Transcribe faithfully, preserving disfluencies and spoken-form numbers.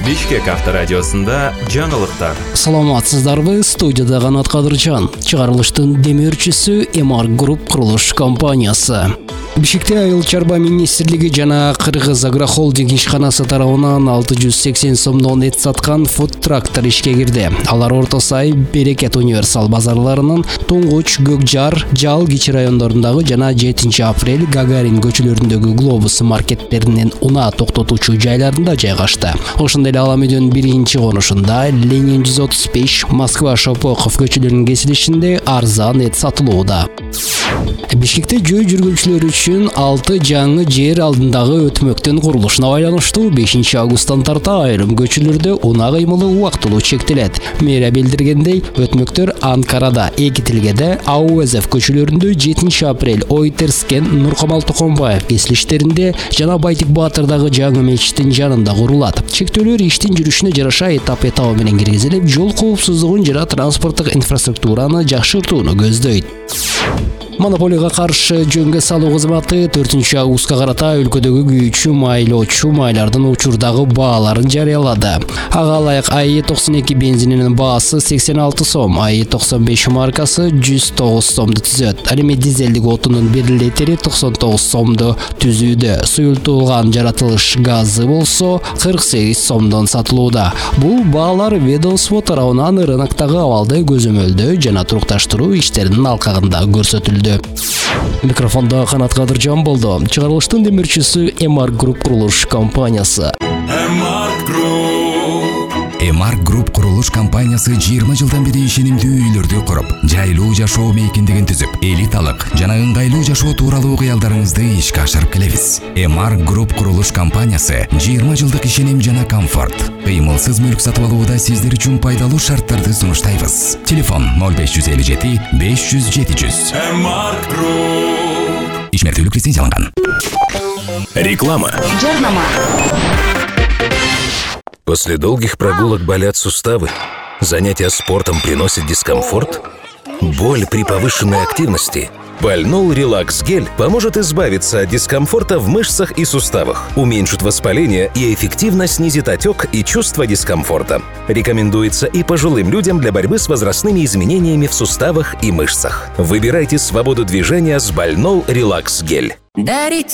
Бишкек авторадиосында жаңылыктар. Саламатсыздарбы, студияда Канат Кадыржан. Чыгарылыштын демөөрчүсү Эмар Груп курулуш компаниясы. Бишкекте Айыл чарба министрлиги жана Кыргыз агрохолдинг ишканасы тарабынан алты жүз сексен сомдон эт саткан фуд-трактор ишке кирди. Алар Орто Сай, Берекет универсал базарларынын Туңгуч, Көкжар, Жал кичи райондорундагы жана жетинчи апрель Гагарин көчөлөрүндөгү Глобус маркеттеринин унаа токтотуучу жайларында жайгашты. Ошондой эле Аламүйдүн биринчи конушунда Ленин жүз отуз беш, Москва Шопоков көчөлөрүнүн кесилишинде арзан эт сатылууда. Бишкекте жөө жүргүнчүлөр үчүн алты жаңы жер алдындагы өтмөктүн курулушуна байланыштуу бешинчи августтан тарта айрым көчөлөрдө унаа кыймылы убактылуу чектелет. Мэрия билдиргендей, өтмөктөр Анкарада, Эки Тилгеде, Ауэзев көчөлөрүндө жетинчи апрель, Ойтерскен, Нуркамал Токонбаев кесилиштеринде жана Байтик Баатырдагы жаңы мечиттин жанында курулат. Чектөөлөр иштин жүрүшүнө жараша этап-этабы менен киргизилип, жол коопсуздугун жана транспорттук инфраструктураны жакшыртууну көздөйт. Монополияга каршы жөнгө салуу кызматы төртүнчү августка карата өлкөдөгү күйүүчү майлоочу майлардын учурдагы бааларын жарыялады. Ага ылайык АИ токсон эки бензининин баасы сексен алты сом, АИ токсон беш маркасы жүз тогуз сомду түзөт. Ал эми дизелдик отунун бир литри токсон тогуз сомду түзүүдө. Суюлтулган жаратылыш газы болсо кырк сегиз сомдон сатылууда. Бул баалар ведомство тарабынан рыноктогу абалды көзөмөлдөө жана турукташтыруу иштеринин алкагында көрсөтүлдү. Микрофонда Канат Кадыржан болду. Чыгарылыштын демөөрчүсү Эмар Груп курулуш компаниясы. Эмар Груп. Эмар Груп курулуш компаниясы жыйырма жылдан бери ишенимдүү үйлөрдү куруп, жайлуу жашоо мейкиндигин түзүп, элиталык жана ыңгайлуу жашоо тууралуу кыялдарыңызды ишке ашырып келебиз. Эмар Груп курулуш компаниясы жыйырма жылдык ишеним жана комфорт. Кыймылсыз мүлк сатып алууда сиздер үчүн пайдалуу шарттарды сунуштайбыз. Телефон ноль беш жүз элүү жети беш жүз жети жүз. Эмар Груп. Ишмердүүлүк лицензияланган. Реклама. Жарнама. После долгих прогулок болят суставы. Занятия спортом приносят дискомфорт. Боль при повышенной активности. Больнол Релакс Гель поможет избавиться от дискомфорта в мышцах и суставах, уменьшит воспаление и эффективно снизит отек и чувство дискомфорта. Рекомендуется и пожилым людям для борьбы с возрастными изменениями в суставах и мышцах. Выбирайте свободу движения с Больнол Релакс Гель.